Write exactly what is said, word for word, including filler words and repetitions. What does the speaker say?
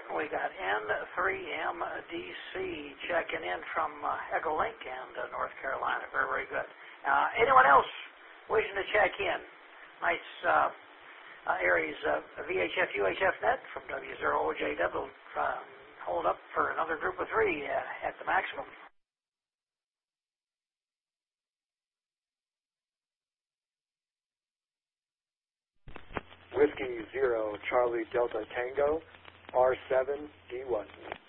We got N three M D C checking in from uh, Echo Link and uh, North Carolina. Very, very good. Uh, anyone else wishing to check in? Nice uh, uh, Aries uh, V H F U H F net from W zero O J W. Uh, hold up for another group of three uh, at the maximum. Whiskey Zero Charlie Delta Tango R seven D one.